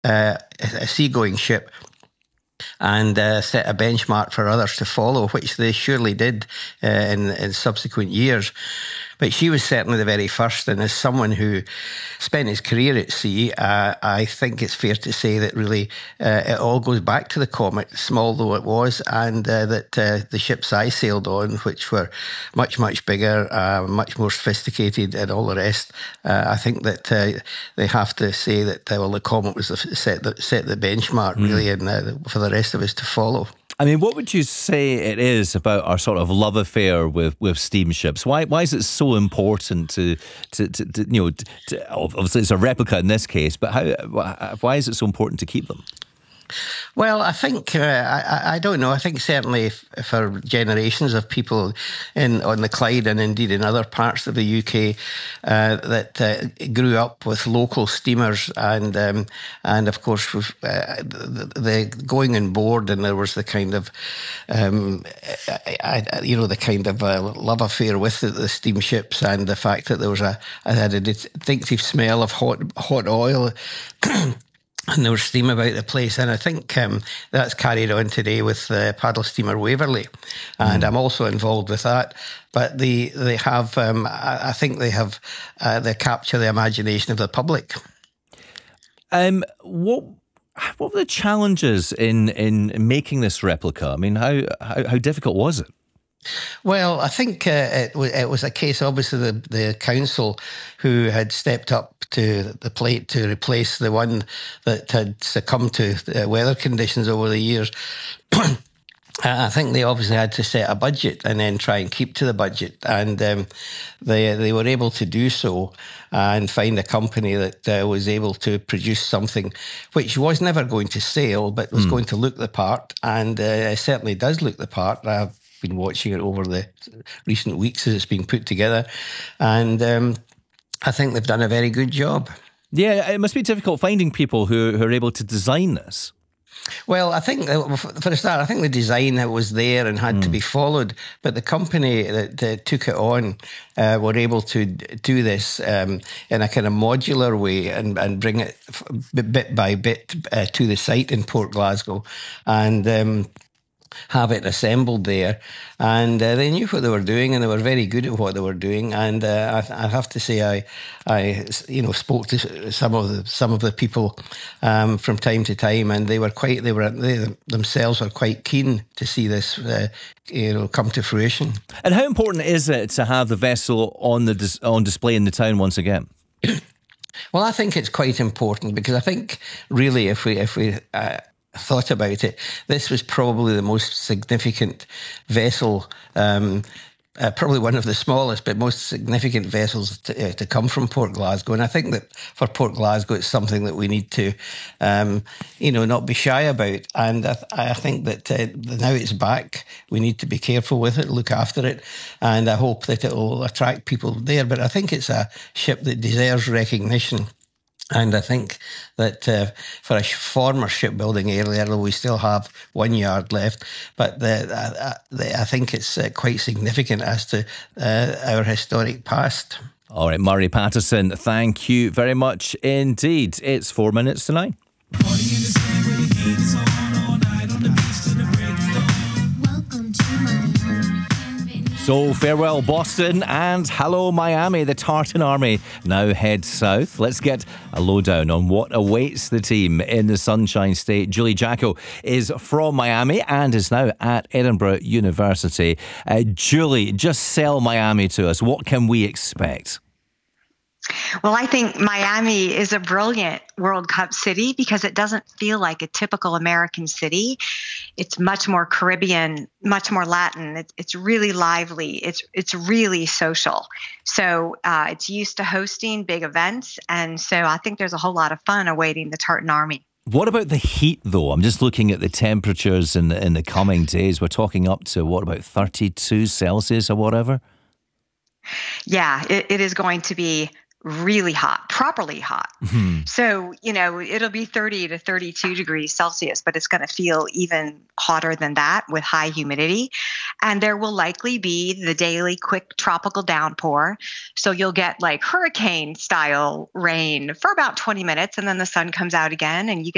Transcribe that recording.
a seagoing ship and set a benchmark for others to follow, which they surely did in subsequent years. But she was certainly the very first, and as someone who spent his career at sea, I think it's fair to say that really it all goes back to the Comet, small though it was, and that the ships I sailed on, which were much, much bigger, much more sophisticated and all the rest, I think that they have to say that, well, the Comet was set the benchmark, really, and for the rest of us to follow. I mean, what would you say it is about our sort of love affair with steamships? Why is it so important to obviously it's a replica in this case, but why is it so important to keep them? Well, I think, I don't know, I think certainly for generations of people on the Clyde and indeed in other parts of the UK that grew up with local steamers and of course with the going on board, and there was the kind of, the kind of love affair with the steamships, and the fact that there was a distinctive smell of hot oil and there was steam about the place, and I think that's carried on today with the paddle steamer Waverley, and I'm also involved with that. But they have, I think they capture the imagination of the public. What were the challenges in making this replica? I mean, how difficult was it? Well, I think it was a case, obviously, the council who had stepped up to the plate to replace the one that had succumbed to weather conditions over the years. I think they obviously had to set a budget and then try and keep to the budget. And they were able to do so and find a company that was able to produce something which was never going to sail, but was going to look the part. And it certainly does look the part. I've been watching it over the recent weeks as it's been put together. And I think they've done a very good job. Yeah, it must be difficult finding people who are able to design this. Well, I think, for a start, I think the design that was there and had to be followed, but the company that took it on were able to do this in a kind of modular way and bring it bit by bit to the site in Port Glasgow and have it assembled there, and they knew what they were doing, and they were very good at what they were doing. And I have to say, I spoke to some of the people from time to time, and they themselves were quite keen to see this come to fruition. And how important is it to have the vessel on display in the town once again? Well, I think it's quite important, because I think really if we thought about it, this was probably the most significant vessel, probably one of the smallest but most significant vessels to come from Port Glasgow. And I think that for Port Glasgow, it's something that we need to, not be shy about. And I think that now it's back, we need to be careful with it, look after it, and I hope that it will attract people there. But I think it's a ship that deserves recognition. And I think that for a former shipbuilding area, we still have 1 yard left, but I think it's quite significant as to our historic past. All right, Murray Patterson, thank you very much indeed. It's 4 minutes to 9. So farewell Boston and hello Miami. The Tartan Army now heads south. Let's get a lowdown on what awaits the team in the Sunshine State. Julie Jacko is from Miami and is now at Edinburgh University. Julie, just sell Miami to us. What can we expect? Well, I think Miami is a brilliant World Cup city because it doesn't feel like a typical American city. It's much more Caribbean, much more Latin. It's really lively. It's really social. So it's used to hosting big events. And so I think there's a whole lot of fun awaiting the Tartan Army. What about the heat, though? I'm just looking at the temperatures in the coming days. We're talking up to, about 32 Celsius or whatever? Yeah, it is going to be really hot, properly hot. Mm-hmm. So, it'll be 30 to 32 degrees Celsius, but it's going to feel even hotter than that with high humidity. And there will likely be the daily quick tropical downpour. So you'll get like hurricane style rain for about 20 minutes and then the sun comes out again and you get